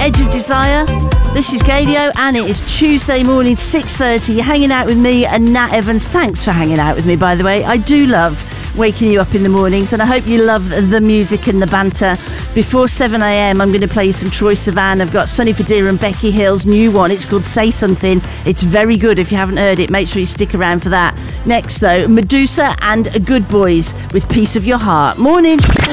Edge of Desire. This is Gadio, and it is Tuesday morning, 6:30. You're hanging out with me and Nat Evans. Thanks for hanging out with me, by the way. I do love waking you up in the mornings, and I hope you love the music and the banter. Before 7am, I'm going to play you some Troye Sivan. I've got Sonny Fodera and Becky Hill's new one. It's called Say Something. It's very good. If you haven't heard it, make sure you stick around for that. Next, though, Medusa and Good Boys with Piece of Your Heart. Morning.